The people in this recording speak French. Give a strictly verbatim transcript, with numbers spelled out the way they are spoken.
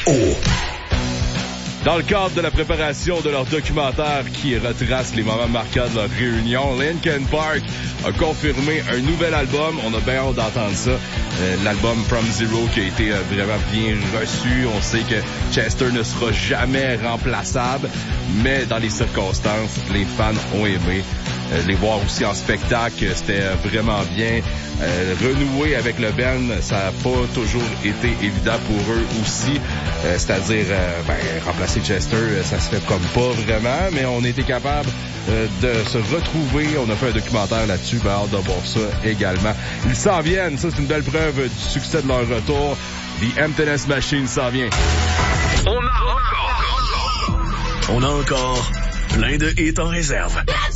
O. Dans le cadre de la préparation de leur documentaire qui retrace les moments marquants de leur réunion, Linkin Park a confirmé un nouvel album. On a bien hâte d'entendre ça. Euh, l'album From Zero qui a été euh, vraiment bien reçu. On sait que Chester ne sera jamais remplaçable, mais dans les circonstances, les fans ont aimé. Euh, les voir aussi en spectacle, c'était vraiment bien. Euh, renouer avec le band, ça n'a pas toujours été évident pour eux aussi. Euh, c'est-à-dire, euh, ben, remplacer Chester, ça se fait comme pas vraiment, mais on était capable euh, de se retrouver. On a fait un documentaire là-dessus, ben, hâte de voir ça également. Ils s'en viennent, ça c'est une belle preuve du succès de leur retour. The Emptiness Machine s'en vient. On a encore, on a encore plein de hits en réserve.